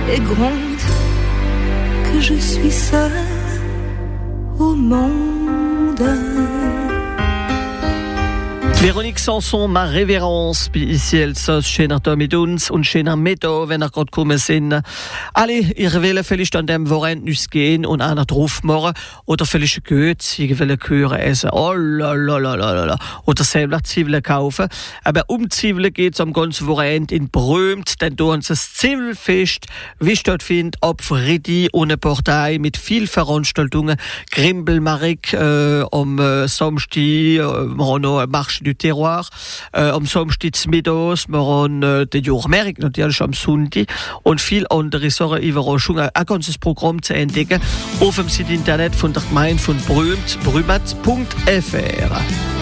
et gronde que je suis seule au monde. Véronique Sanson, ma Révérence, ici Elsass, schöner Tag mit uns und schöner Mittag, wenn ihr gerade gekommen sind. Alle, ihr wollt vielleicht an dem Wochenende gehen und einer drauf machen oder vielleicht Götz, ihr wollt Kühe essen, oh la la la la la, oder selber Zwiebeln kaufen. Aber Zwiebeln geht es am ganzen Wochenende in Brömt, denn da haben sie das Zwiebelfest, wie stattfindet, ab Friedi ohne Partei mit viel Veranstaltungen, Grimbelmarek, am Samstag, wir haben noch Marche du Terroir, am Samstag mittags, wir haben den Jahrmarkt natürlich am Sonntag und viel andere Sachen, Überraschungen, ein ganzes Programm zu entdecken auf dem Site Internet von der Gemeinde von Brömt, brümat.fr.